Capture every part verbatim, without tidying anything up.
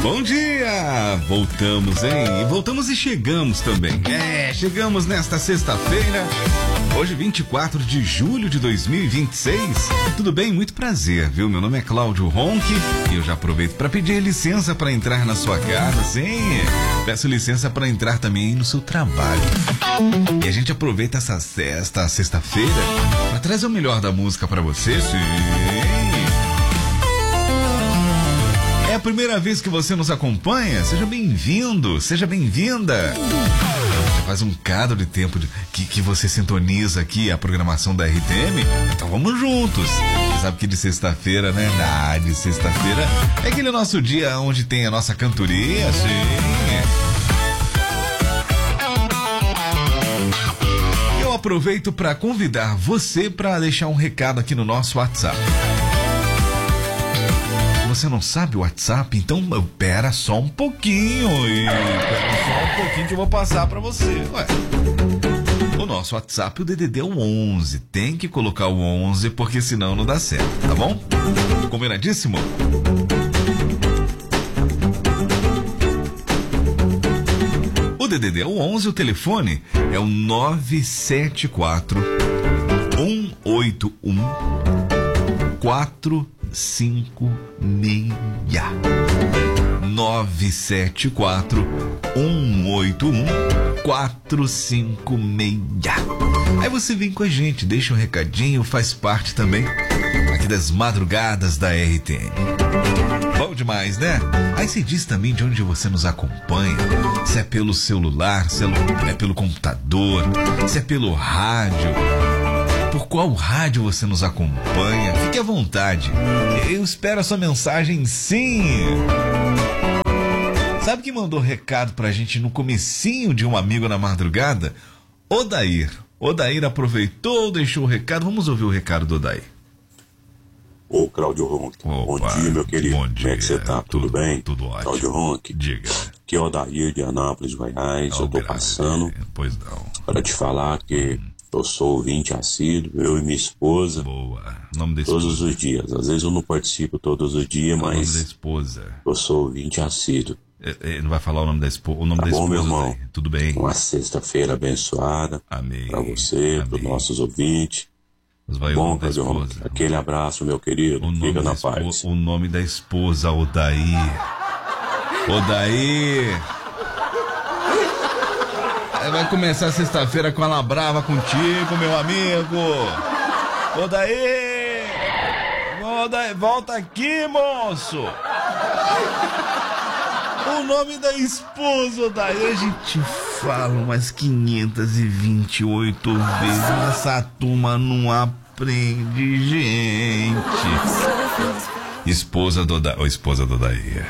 Bom dia! Voltamos, hein? E voltamos e chegamos também. É, chegamos nesta sexta-feira, hoje vinte e quatro de julho de dois mil e vinte e seis. Tudo bem? Muito prazer, viu? Meu nome é Cláudio Ronchi e eu já aproveito para pedir licença para entrar na sua casa, sim. Peço licença para entrar também no seu trabalho. E a gente aproveita essa sexta, sexta-feira, para trazer o melhor da música para você, sim. É a primeira vez que você nos acompanha? Seja bem-vindo, seja bem-vinda. Já faz um cadro de tempo de, que, que você sintoniza aqui a programação da R T M, então vamos juntos. Você sabe que de sexta-feira, né? Ah, de sexta-feira é aquele nosso dia onde tem a nossa cantoria, sim. Eu aproveito para convidar você para deixar um recado aqui no nosso WhatsApp. Você não sabe o WhatsApp? Então pera só um pouquinho e pera só um pouquinho que eu vou passar pra você. Ué. O nosso WhatsApp, o D D D é o onze. Tem que colocar o onze porque senão não dá certo, tá bom? Combinadíssimo? O D D D é o onze, o telefone é o nove sete quatro, um oito um, quatro cinco seis. nove sete quatro, um oito um, quatro cinco seis. Aí você vem com a gente, deixa um recadinho, faz parte também aqui das madrugadas da R T M. Bom demais, né? Aí você diz também de onde você nos acompanha, se é pelo celular, se é pelo computador, se é pelo rádio. Por qual rádio você nos acompanha? Fique à vontade. Eu espero a sua mensagem, sim. Sabe quem mandou recado pra gente no comecinho de Um Amigo na Madrugada? Odair. Odair aproveitou, deixou o recado. Vamos ouvir o recado do Odair. Ô, Cláudio Ronchi. Bom dia, meu querido. Bom dia. Como é que você tá? Tudo, tudo bem? Tudo ótimo. Cláudio Ronchi. Diga. Aqui é o Odair de Anápolis, Goiás. Oh, eu tô passando pois não. para te falar que eu sou ouvinte assíduo, eu e minha esposa. Boa. Nome da todos esposa. os dias. Às vezes eu não participo todos os dias, mas. O nome da esposa. Eu sou ouvinte assíduo. É, é, não vai falar o nome da esposa? O nome tá da bom, esposa. Meu irmão. Daí. Tudo bem. Uma sexta-feira abençoada. Amém. Para você, para os nossos ouvintes. Vai bom, o da esposa. Aquele abraço, meu querido. O Fica na espo... paz. O nome da esposa, Odair. Odair. Vai começar sexta-feira com ela brava contigo, meu amigo. Odair. Odair, volta aqui, moço. O nome da esposa, Odair, a gente fala umas quinhentas e vinte e oito vezes. Essa turma não aprende, gente. Esposa do Odair. Oh, esposa do Odair.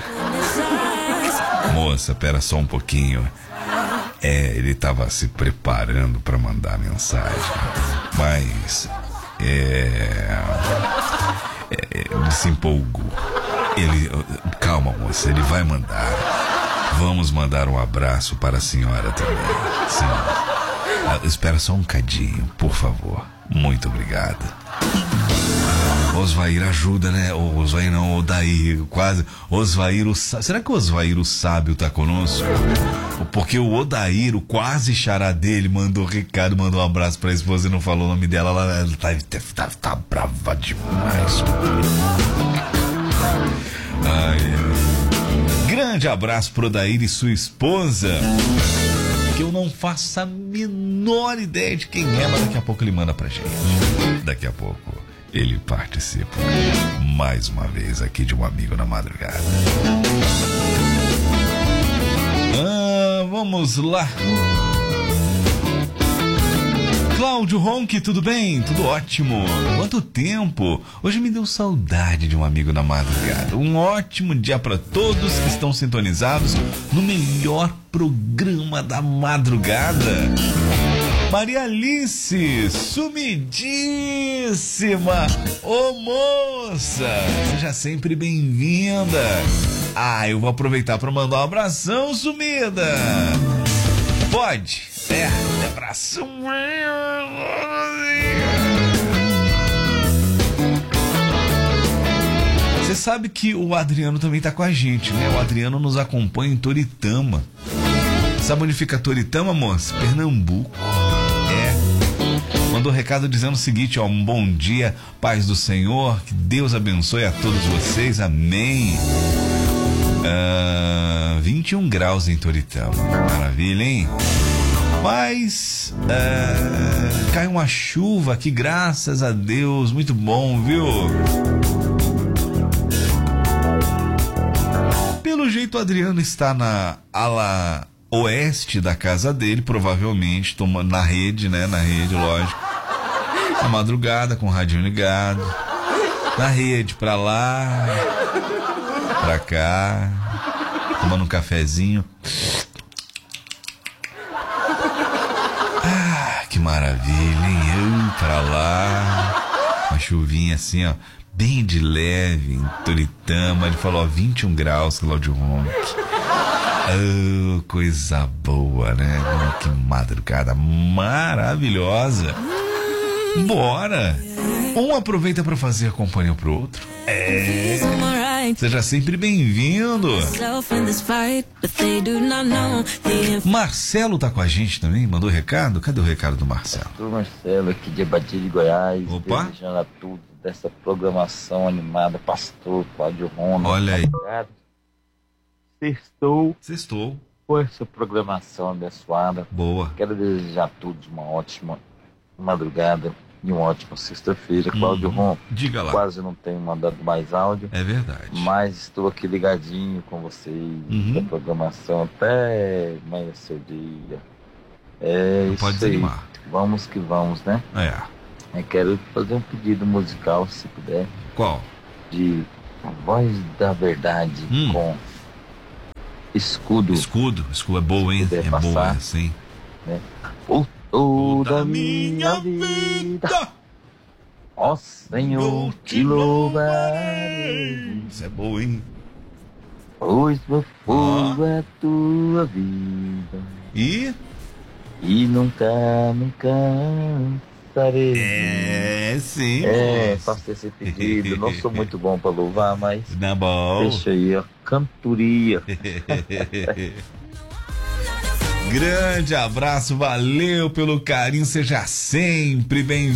Moça, pera só um pouquinho. É, ele tava se preparando para mandar a mensagem. Mas. É. é ele se empolgou. Ele. Calma, moça, ele vai mandar. Vamos mandar um abraço para a senhora também. Sim. Espera só um cadinho, por favor. Muito obrigado. Osvair ajuda, né? O Osvair não, Odair, quase. Osvair, o sábio. Será que o Osvair, o sábio, tá conosco? Porque o Odair, o quase xará dele, mandou recado, mandou um abraço pra esposa e não falou o nome dela. Ela, ela tá, tá, tá brava demais. Ai, grande abraço pro Odair e sua esposa. Que eu não faço a menor ideia de quem é, mas daqui a pouco ele manda pra gente. Daqui a pouco ele participa mais uma vez aqui de Um Amigo na Madrugada. Ah, vamos lá. Cláudio Ronchi, tudo bem? Tudo ótimo. Quanto tempo? Hoje me deu saudade de Um Amigo na Madrugada. Um ótimo dia para todos que estão sintonizados no melhor programa da madrugada. Maria Alice, sumidíssima! Ô moça, seja sempre bem-vinda. Ah, eu vou aproveitar para mandar um abração, sumida. Pode? É, abração. Você Você sabe que o Adriano também tá com a gente, né? O Adriano nos acompanha em Toritama. Sabe onde fica Toritama, moça? Pernambuco. É. Mandou um recado dizendo o seguinte, ó. Um bom dia, paz do Senhor. Que Deus abençoe a todos vocês. Amém. Uh, vinte e um graus em Toritama. Maravilha, hein? Mas uh, cai uma chuva aqui, graças a Deus. Muito bom, viu? Pelo jeito, o Adriano está na ala oeste da casa dele, provavelmente, tomando na rede, né? Na rede, lógico. Na madrugada, com o radinho ligado. Na rede, pra lá, pra cá, tomando um cafezinho. Ah, que maravilha, hein? Eu pra lá. Uma chuvinha assim, ó. Bem de leve, em Toritama. Ele falou, ó, vinte e um graus, Cláudio Ronck. Oh, coisa boa, né? Que madrugada maravilhosa. Bora! Um aproveita para fazer companhia pro outro. É. Seja sempre bem-vindo. Marcelo tá com a gente também? Mandou recado? Cadê o recado do Marcelo? Pastor Marcelo aqui de Abadia de Goiás. Opa! Desejando a tudo dessa programação animada, Pastor Cláudio Ronck. Olha aí. Sextou. Sextou. Com essa programação abençoada. Boa. Quero desejar a todos uma ótima madrugada e uma ótima sexta-feira. Cláudio Uhum. Ronck. Diga lá. Quase não tenho mandado mais áudio. É verdade. Mas estou aqui ligadinho com vocês Uhum. da programação até amanhecer o dia. É Não isso pode aí. desanimar. Vamos que vamos, né? É. Eu quero fazer um pedido musical, se puder, Qual? de Voz da Verdade Hum. com Escudo. Escudo. Escudo é boa, hein? Se puder É boa, passar. sim. Né? Por toda minha vida, ó Senhor, te louvarei, Isso é boa, hein? pois meu fogo é tua vida E? e nunca me cansarei. É, sim. É, moço. faço esse pedido. Não sou muito bom pra louvar, mas Na boa. deixa aí, ó. Cantoria. Grande abraço, valeu pelo carinho, seja sempre bem-vindo.